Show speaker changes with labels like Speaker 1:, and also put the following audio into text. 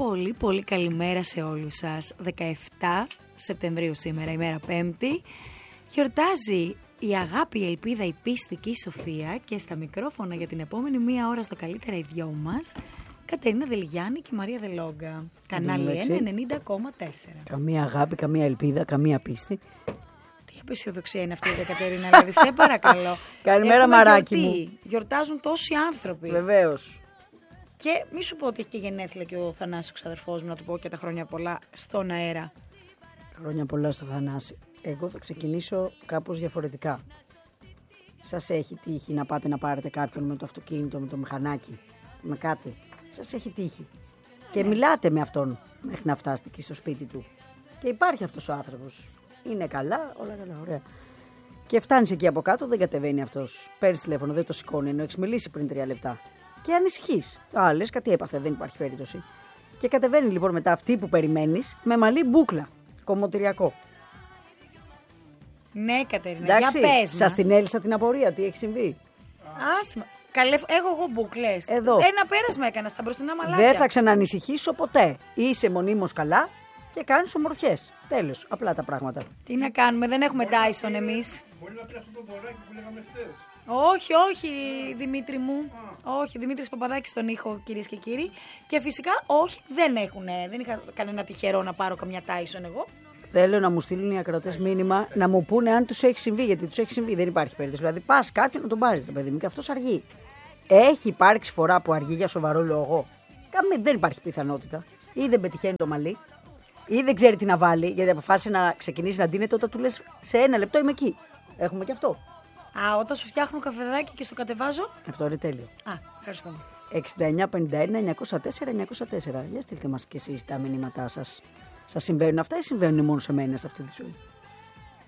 Speaker 1: πολύ πολύ καλημέρα σε όλους σας. 17 Σεπτεμβρίου σήμερα, ημέρα Πέμπτη. Γιορτάζει η αγάπη, η ελπίδα, η πίστη και η σοφία. Και στα μικρόφωνα για την επόμενη μία ώρα στο καλύτερα οι δυο μας, Κατερίνα Δελιγιάννη και Μαρία Δελόγκα. Κανάλι 90,4.
Speaker 2: Καμία αγάπη, καμία ελπίδα, καμία πίστη.
Speaker 1: Τι απεσιοδοξία είναι αυτή η Κατερίνα, δηλαδή, σε παρακαλώ.
Speaker 2: Καλημέρα, μαράκι μου.
Speaker 1: Γιορτάζουν τόσοι άνθρωποι.
Speaker 2: Βεβαίως.
Speaker 1: Και μη σου πω ότι έχει και γενέθλια και ο Θανάσης, ο ξαδερφός μου, να του πω και τα χρόνια πολλά στον αέρα.
Speaker 2: Χρόνια πολλά στο Θανάση. Εγώ θα ξεκινήσω κάπως διαφορετικά. Σας έχει τύχει να πάτε να πάρετε κάποιον με το αυτοκίνητο, με το μηχανάκι, με κάτι? Σας έχει τύχει? Και μιλάτε με αυτόν μέχρι να φτάσετε εκεί στο σπίτι του. Και υπάρχει αυτός ο άνθρωπος. Είναι καλά, όλα καλά, ωραία. Και φτάνεις εκεί από κάτω, δεν κατεβαίνει αυτός. Παίρνεις τηλέφωνο, δεν το σηκώνει, ενώ έχεις μιλήσει πριν 3 λεπτά. Και ανησυχείς. Λες κάτι έπαθε, δεν υπάρχει περίπτωση. Και κατεβαίνει λοιπόν μετά αυτή που περιμένεις με μαλλί μπούκλα. Κομμωτηριακό.
Speaker 1: Ναι, Κατερίνα,
Speaker 2: εντάξει,
Speaker 1: για πες μας.
Speaker 2: σας την έλυσα την απορία, τι έχει συμβεί?
Speaker 1: Άσμα. Καλέ, έχω εγώ μπουκλές.
Speaker 2: Εδώ.
Speaker 1: Ένα πέρασμα έκανα στα μπροστινά μαλάκια.
Speaker 2: Δεν θα ξανανησυχήσω ποτέ. Είσαι μονίμως καλά και κάνεις ομορφιές. Τέλος. Απλά τα πράγματα.
Speaker 1: Τι να κάνουμε, δεν έχουμε Dyson εμείς.
Speaker 3: Μπορεί να πει αυτό το δωράκι που λέγαμε χτες.
Speaker 1: Όχι, όχι, Δημήτρη μου. Όχι, Δημήτρης Παπαδάκης στον ήχο, κυρίες και κύριοι. Και φυσικά, όχι, δεν είχα κανένα τυχερό να πάρω καμιά Dyson εγώ.
Speaker 2: Θέλω να μου στείλουν οι ακροατές μήνυμα να μου πούνε αν τους έχει συμβεί. Γιατί τους έχει συμβεί, δεν υπάρχει περίπτωση. Δηλαδή, πας κάποιον να τον πάρεις, το παιδί μου, και αυτός αργεί. Έχει υπάρξει φορά που αργεί για σοβαρό λόγο? Δεν υπάρχει πιθανότητα. Ή δεν πετυχαίνει το μαλλί, ή δεν ξέρει τι να βάλει, γιατί αποφάσισε να ξεκινήσει να ντύνεται όταν του λες σε 1 λεπτό είμαι εκεί. Έχουμε και αυτό.
Speaker 1: Α, όταν σου φτιάχνω καφεδάκι και στο κατεβάζω.
Speaker 2: Αυτό είναι τέλειο.
Speaker 1: Α, ευχαριστώ.
Speaker 2: 6951-904-904. Για στείλτε μας και εσείς τα μηνύματά σας. Σας συμβαίνουν αυτά ή συμβαίνουν μόνο σε μένα σε αυτή τη ζωή?